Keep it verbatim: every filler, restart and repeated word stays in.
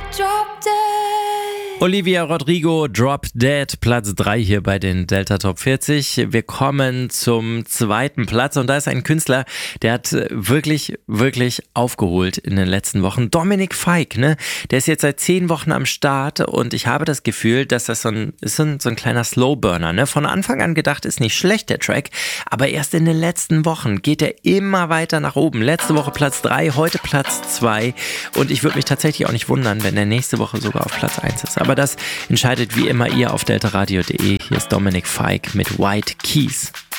Drop Dead. Olivia Rodrigo, Drop Dead, Platz drei hier bei den Delta Top vierzig. Wir kommen zum zweiten Platz und da ist ein Künstler, der hat wirklich, wirklich aufgeholt in den letzten Wochen. Dominic Fike, ne? Der ist jetzt seit zehn Wochen am Start und ich habe das Gefühl, dass das so ein, ist so ein, so ein kleiner Slowburner, ne? Von Anfang an gedacht, ist nicht schlecht, der Track, aber erst in den letzten Wochen geht er immer weiter nach oben. Letzte Woche Platz drei, heute Platz zwei und ich würde mich tatsächlich auch nicht wundern, wenn er nächste Woche sogar auf Platz eins ist. Aber das entscheidet wie immer ihr auf delta radio punkt de. Hier ist Dominic Fike mit White Keys.